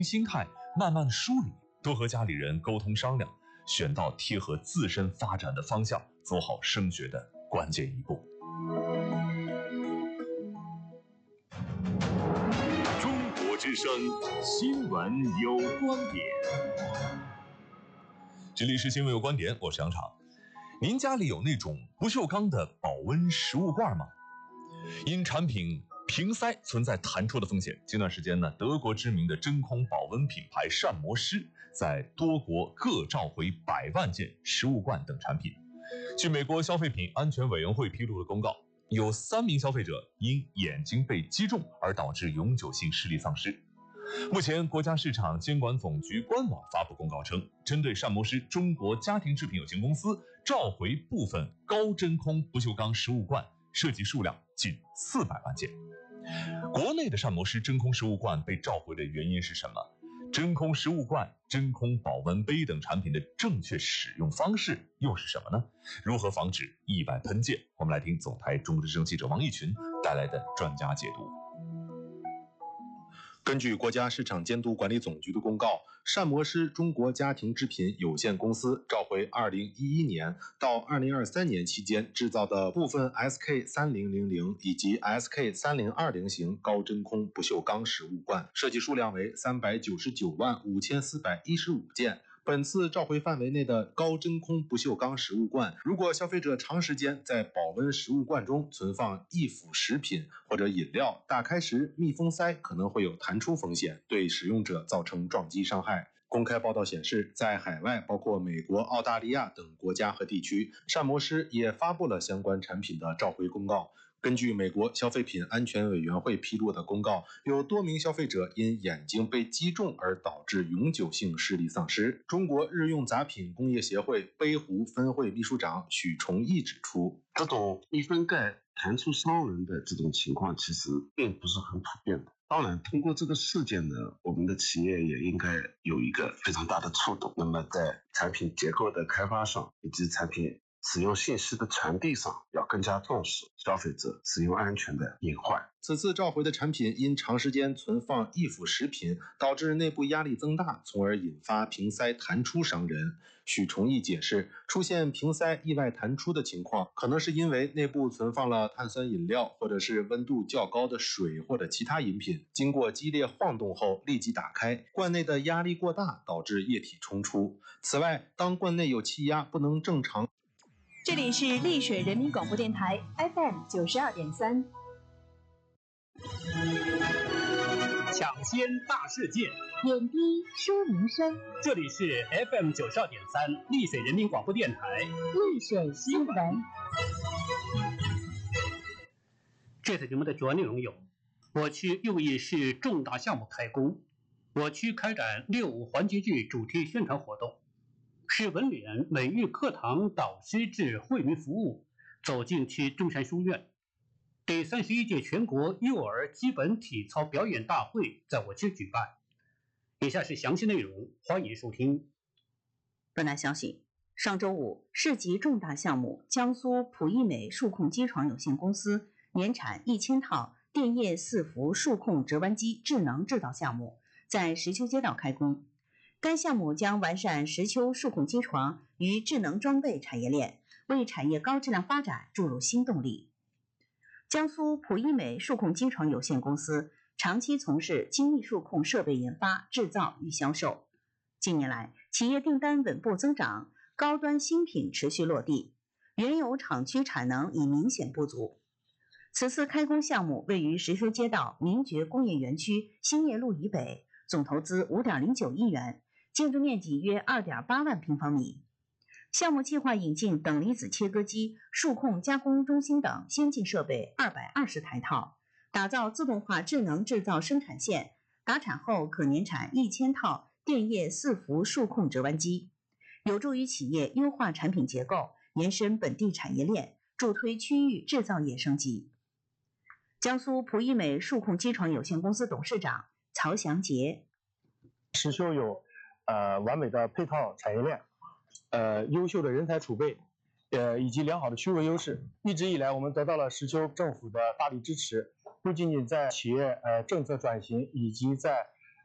心态，慢慢梳理，多和家里人沟通商量，选到贴合自身发展的方向，走好升学的关键一步。 中国之声新闻有观点， 这里是新闻有观点，我是杨昶。您家里有那种不锈钢的保温食物罐吗？因产品瓶塞存在弹出的风险，近段时间呢，德国知名的真空保温品牌膳魔师在多国各召回100万件食物罐等产品。据美国消费品安全委员会披露的公告，有3名消费者因眼睛被击中而导致永久性视力丧失。目前，国家市场监管总局官网发布公告称，针对膳魔师中国家庭制品有限公司召回部分高真空不锈钢食物罐，涉及数量近400万件。国内的膳魔师真空食物罐被召回的原因是什么？真空食物罐、真空保温杯等产品的正确使用方式又是什么呢？如何防止意外喷溅？我们来听总台中国之声记者王毅群带来的专家解读。 根据国家市场监督管理总局的公告，膳魔师中国家庭制品有限公司召回2011年到2023年期间制造的部分 SK3000 以及 SK3020 型高真空不锈钢食物罐，涉及数量为3995415件。本次召回范围内的高真空不锈钢食物罐，如果消费者长时间在保温食物罐中存放易腐食品或者饮料，打开时密封塞可能会有弹出风险，对使用者造成撞击伤害。公开报道显示，在海外，包括美国、澳大利亚等国家和地区，膳魔师也发布了相关产品的召回公告。根据美国消费品安全委员会披露的公告，有多名消费者因眼睛被击中而导致永久性视力丧失。中国日用杂品工业协会杯壶分会秘书长许崇义指出， 这种密封盖弹出伤人的这种情况其实并不是很普遍的。当然，通过这个事件呢，我们的企业也应该有一个非常大的触动。那么在产品结构的开发上，以及产品使用信息的传递上，要更加重视消费者使用安全的隐患。 此次召回的产品因长时间存放易腐食品，导致内部压力增大，从而引发瓶塞弹出伤人。许崇义解释，出现瓶塞意外弹出的情况，可能是因为内部存放了碳酸饮料，或者是温度较高的水或者其他饮品，经过激烈晃动后立即打开，罐内的压力过大，导致液体冲出。此外，当罐内有气压不能正常。 这里是丽水人民广播电台 FM 92.3。 抢先大事件， 点滴说民生。 这里是 FM 92.3丽水人民广播电台丽水新闻。 这次节目的主要内容有：我区又一市重大项目开工，我区开展6.5环节剧主题宣传活动，市文联美育课堂导师制惠民服务走进区中山书院。第31届全国幼儿基本体操表演大会在我区举办。以下是详细内容，欢迎收听。 本台消息，上周五，市级重大项目江苏普益美数控机床有限公司年产1000套电液4伏数控折弯机智能制造项目在石丘街道开工。该项目将完善石丘数控机床与智能装备产业链，为产业高质量发展注入新动力。江苏普益美数控机床有限公司长期从事精密数控设备研发、制造与销售。近年来，企业订单稳步增长，高端新品持续落地，原有厂区产能已明显不足。此次开工项目位于石丘街道名爵工业园区兴业路以北，总投资5.09亿元，建筑面积约2.8万平方米。项目计划引进等离子切割机、数控加工中心等先进设备220台套，打造自动化智能制造生产线，达产后可年产1000套电液4伏数控折弯机，有助于企业优化产品结构，延伸本地产业链，助推区域制造业升级。江苏普益美数控机床有限公司董事长曹祥杰， 石丘有完美的配套产业链，优秀的人才储备，以及良好的区位优势。一直以来，我们得到了石丘政府的大力支持，不仅仅在企业政策转型以及在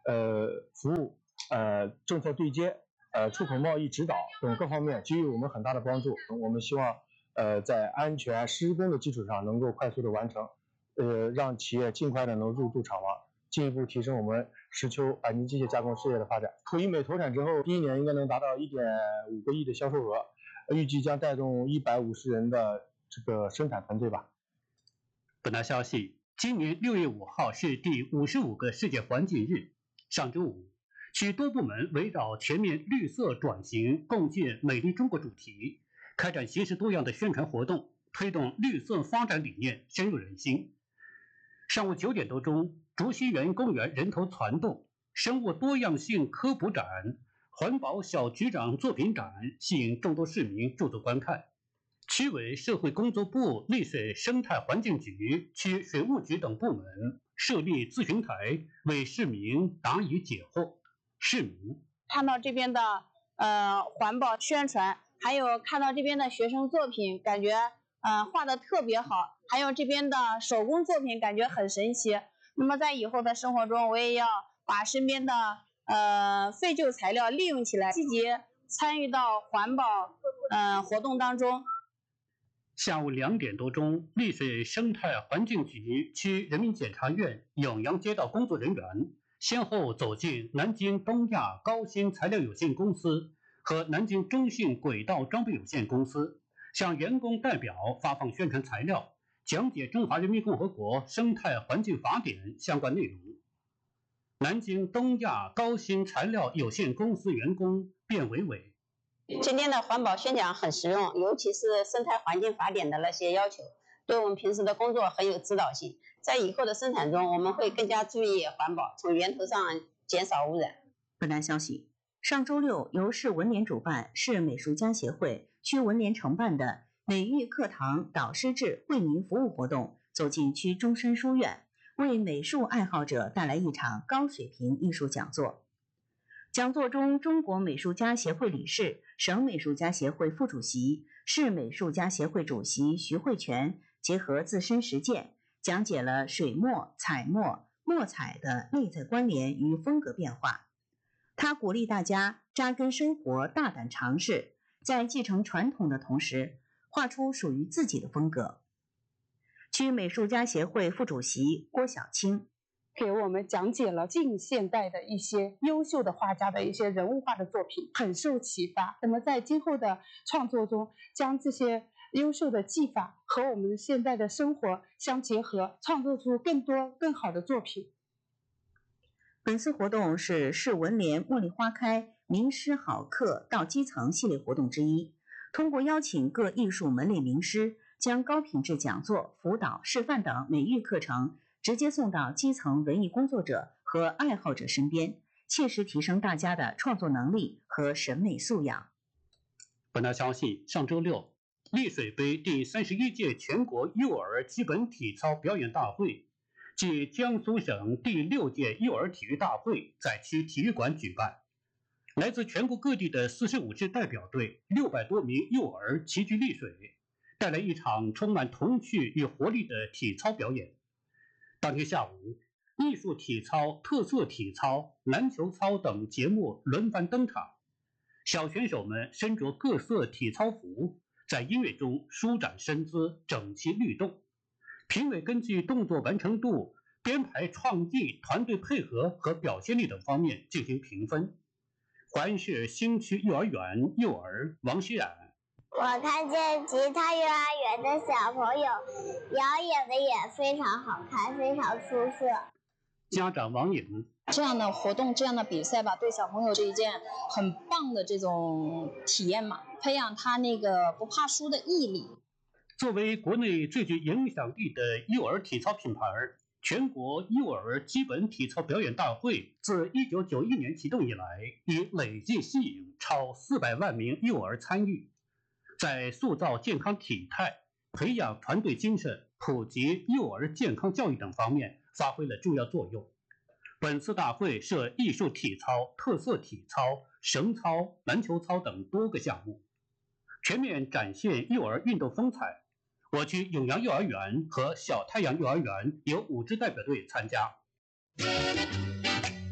服务、政策对接、出口贸易指导等各方面给予我们很大的帮助。我们希望在安全施工的基础上能够快速的完成，让企业尽快的能入驻厂房，进一步提升我们石湫钣金机械加工事业的发展。普一美投产之后，第一年应该能达到1.5个亿的销售额，预计将带动150人的这个生产团队吧。 本台消息，今年6月5号是第55个世界环境日。上周五，其多部门围绕全面绿色转型、共建美丽中国主题，开展形式多样的宣传活动，推动绿色发展理念深入人心。上午9点多钟，竹溪园公园人头攒动，生物多样性科普展、环保小局长作品展吸引众多市民驻足观看。区委社会工作部、丽水生态环境局、区水务局等部门设立咨询台，为市民答疑解惑。市民看到这边的环保宣传，还有看到这边的学生作品，感觉画的特别好，还有这边的手工作品感觉很神奇。那么在以后的生活中，我也要把身边的废旧材料利用起来，积极参与到环保活动当中。 下午2点多钟，丽水生态环境局区人民检察院永阳街道工作人员先后走进南京东亚高新材料有限公司和南京中信轨道装备有限公司，向员工代表发放宣传材料，讲解《中华人民共和国生态环境法典》相关内容。南京东亚高新材料有限公司员工卞伟伟， 今天的环保宣讲很实用，尤其是生态环境法典的那些要求，对我们平时的工作很有指导性。在以后的生产中，我们会更加注意环保，从源头上减少污染。 本台消息，上周六由市文联主办、市美术家协会、区文联承办的美育课堂导师制惠民服务活动走进区中山书院，为美术爱好者带来一场高水平艺术讲座。讲座中，中国美术家协会理事、省美术家协会副主席、市美术家协会主席徐慧泉结合自身实践，讲解了水墨、彩墨、墨彩的内在关联与风格变化。他鼓励大家扎根生活，大胆尝试，在继承传统的同时，画出属于自己的风格。区美术家协会副主席郭晓清给我们讲解了近现代的一些优秀的画家的一些人物画的作品，很受启发。那么在今后的创作中，将这些优秀的技法和我们现在的生活相结合，创作出更多更好的作品。 本次活动是市文联茉莉花开名师好课到基层系列活动之一，通过邀请各艺术门类名师，将高品质讲座、辅导、示范等美育课程直接送到基层文艺工作者和爱好者身边，切实提升大家的创作能力和审美素养。 本台消息，上周六，丽水杯第31届全国幼儿基本体操表演大会暨江苏省第6届幼儿体育大会在区体育馆举办。来自全国各地的45支代表队，600多名幼儿齐聚丽水，带来一场充满童趣与活力的体操表演。当天下午，艺术体操、特色体操、篮球操等节目轮番登场，小选手们身着各色体操服，在音乐中舒展身姿，整齐律动。评委根据动作完成度、编排创意、团队配合和表现力等方面进行评分。淮安市新区幼儿园幼儿王诗冉， 我看见其他幼儿园的小朋友表演的也非常好看，非常出色。 家长王颖， 这样的活动、这样的比赛吧，对小朋友是一件很棒的这种体验嘛，培养他那个不怕输的毅力。 作为国内最具影响力的幼儿体操品牌，全国幼儿基本体操表演大会自1991年启动以来，已累计吸引超400万名幼儿参与，在塑造健康体态、培养团队精神、普及幼儿健康教育等方面发挥了重要作用。本次大会设艺术体操、特色体操、绳操、篮球操等多个项目，全面展现幼儿运动风采。我区永阳幼儿园和小太阳幼儿园有5支代表队参加。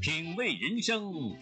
品味人生。